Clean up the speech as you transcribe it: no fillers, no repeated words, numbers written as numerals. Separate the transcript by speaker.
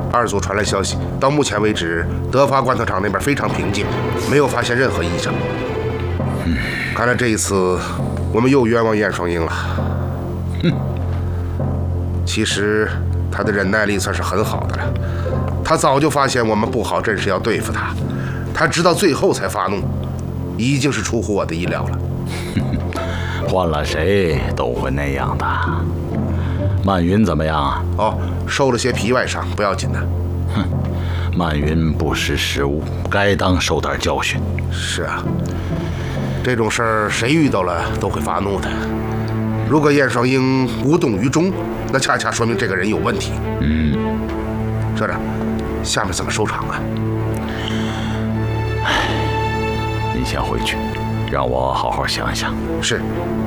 Speaker 1: 二组传来消息，到目前为止，德发罐头厂那边非常平静，没有发现任何异常。看来这一次我们又冤枉燕双英了。其实他的忍耐力算是很好的了，他早就发现我们布好阵势要对付他，他直到最后才发怒，已经是出乎我的意料了。
Speaker 2: 换了谁都会那样的。曼云怎么样？
Speaker 1: 哦，受了些皮外伤，不要紧的。
Speaker 2: 曼云不识时务，该当受点教训。
Speaker 1: 是啊，这种事儿谁遇到了都会发怒的。如果燕双英无动于衷，那恰恰说明这个人有问题。社长，下面怎么收场啊？
Speaker 2: 你先回去，让我好好想一想。
Speaker 1: 是。